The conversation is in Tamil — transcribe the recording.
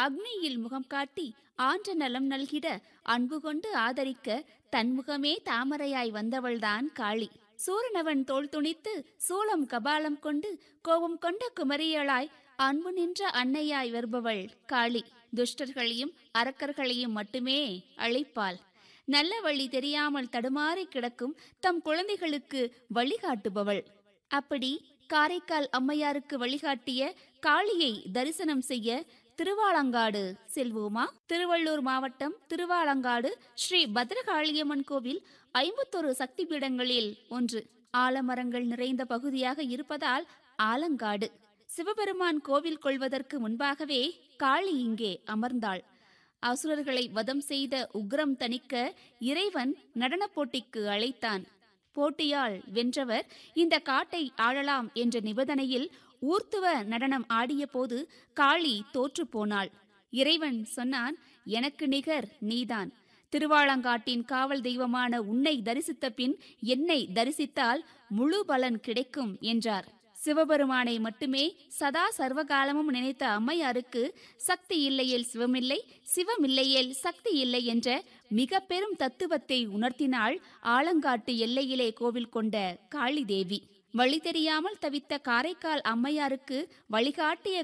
அக்னியில் முகம் காட்டி ஆன்ற நலம் நல்கிட அன்பு கொண்டு ஆதரிக்க தன்முகமே தாமரையாய் வந்தவள்தான் காளி. சூரனவன் தோள் துணித்து சூலம் கபாலம் கொண்டு கோபம் கொண்ட குமரியளாய் அன்பு நின்ற அன்னையாய் வருபவள் காளி. துஷ்டர்களையும் அரக்கர்களையும் மட்டுமே அழைப்பாள். நல்ல வழி தெரியாமல் தடுமாறி கிடக்கும் தம் குழந்தைகளுக்கு வழிகாட்டுபவள். அப்படி காரைக்கால் அம்மையாருக்கு வழிகாட்டிய காளியை தரிசனம் செய்ய திருவாலங்காடு செல்வோமா? திருவள்ளூர் மாவட்டம் திருவாலங்காடு ஸ்ரீ பத்ரகாளியம்மன் கோவில் 51 சக்தி பீடங்களில் ஒன்று. ஆலமரங்கள் நிறைந்த பகுதியாக இருப்பதால் ஆலங்காடு. சிவபெருமான் கோவில் கொள்வதற்கு முன்பாகவே காளி இங்கே அமர்ந்தாள். அசுரர்களை வதம் செய்த உக்ரம் தணிக்க இறைவன் நடன போட்டிக்கு அழைத்தான். போட்டியால் வென்றவர் இந்த காட்டை ஆளலாம் என்ற நிபந்தனையில் ஊர்த்துவ நடனம் ஆடிய போது காளி தோற்று போனாள். இறைவன் சொன்னான், எனக்கு நிகர் நீதான். திருவாலங்காட்டின் காவல் தெய்வமான உன்னை தரிசித்த பின் என்னை தரிசித்தால் முழு பலன் கிடைக்கும் என்றார். சிவபெருமானை மட்டுமே சதா சர்வகாலமும் நினைத்த அம்மையாருக்கு சக்தி இல்லையேல் சிவமில்லை, சிவமில்லையேல் சக்தி இல்லை என்ற மிக பெரும் தத்துவத்தை உணர்த்தினாள் ஆலங்காட்டு எல்லையிலே கோவில் கொண்ட காளி தேவி. வழி தெரியாமல் தவித்த காரைக்கால் அம்மையாருக்கு வழிகாட்டிய